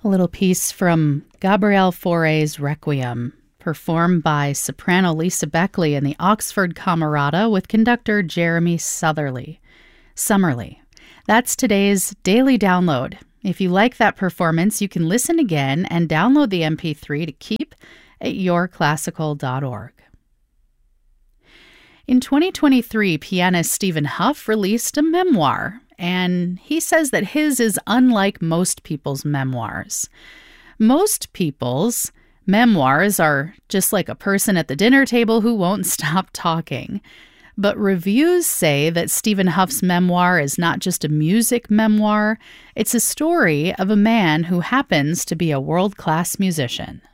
A little piece from Gabriel Fauré's Requiem, performed by soprano Lisa Beckley and the Oxford Camerata with conductor Jeremy Summerly. That's today's daily download. If you like that performance, you can listen again and download the MP3 to keep at yourclassical.org. In 2023, pianist Stephen Hough released a memoir, and he says that his is unlike most people's memoirs. Most people's memoirs are just like a person at the dinner table who won't stop talking. But reviews say that Stephen Hough's memoir is not just a music memoir, it's a story of a man who happens to be a world-class musician.